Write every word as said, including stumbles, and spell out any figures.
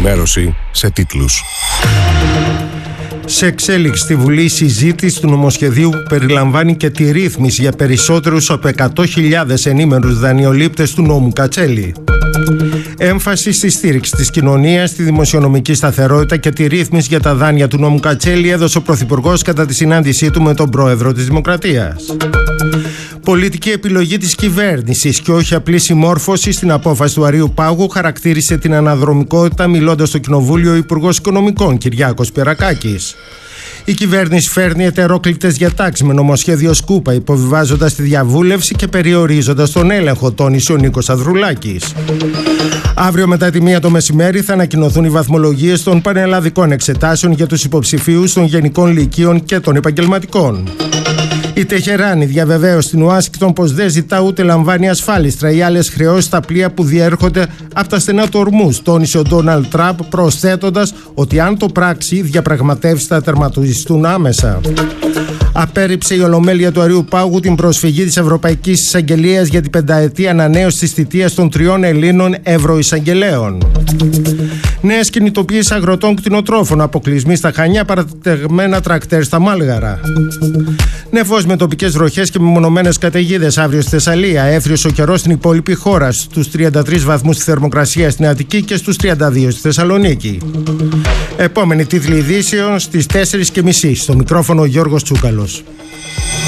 ενημέρωση σε τίτλους. Σε εξέλιξη στη Βουλή η συζήτηση του νομοσχεδίου που περιλαμβάνει και τη ρύθμιση για περισσότερους από εκατό χιλιάδες ενήμερους δανειολήπτες του νόμου Κατσέλη. Έμφαση στη στήριξη της κοινωνίας, στη δημοσιονομική σταθερότητα και τη ρύθμιση για τα δάνεια του νόμου Κατσέλη έδωσε ο Πρωθυπουργός κατά τη συνάντησή του με τον Πρόεδρο της Δημοκρατίας. Πολιτική επιλογή της κυβέρνησης και όχι απλή συμμόρφωση στην απόφαση του Αρείου Πάγου χαρακτήρισε την αναδρομικότητα μιλώντας στο Κοινοβούλιο ο Υπουργός Οικονομικών Κυριάκος Πυρακάκης. Η κυβέρνηση φέρνει ετερόκλητες διατάξεις με νομοσχέδιο Σκούπα, υποβιβάζοντας τη διαβούλευση και περιορίζοντας τον έλεγχο, τόνισε ο Νίκος Ανδρουλάκης. Αύριο μετά τη μία το μεσημέρι θα ανακοινωθούν οι βαθμολογίες των πανελλαδικών εξετάσεων για τους υποψηφίους των γενικών λυκείων και των επαγγελματικών. Η Τεχεράνη διαβεβαίωσε στην Ουάσιγκτον πως δεν ζητά ούτε λαμβάνει ασφάλιστρα ή άλλες χρεώσεις στα πλοία που διέρχονται από τα στενά του Ορμούζ, τόνισε ο Ντόναλντ Τραμπ, προσθέτοντας ότι αν το πράξει, οι διαπραγματεύσεις θα τερματιστούν άμεσα. Απέρριψε η Ολομέλεια του Αρείου Πάγου την προσφυγή της Ευρωπαϊκής Εισαγγελίας για την πενταετή ανανέωση της θητείας των τριών Ελλήνων ευρωεισαγγελέων. Νέες κινητοποιήσεις αγροτών κτηνοτρόφων, αποκλεισμοί στα Χανιά, παρατεγμένα τρακτέρ στα Μάλγαρα. Νεφός με τοπικές βροχές και μεμονωμένες καταιγίδες αύριο στη Θεσσαλία. Έθριος ο καιρός στην υπόλοιπη χώρα, στους τριάντα τρεις βαθμούς τη θερμοκρασία στην Αττική και στους τριάντα δύο στη Θεσσαλονίκη. Επόμενη τίτλη ειδήσεων στις τέσσερις και μισή. Στο μικρόφωνο ο Γιώργος Τσούκαλος.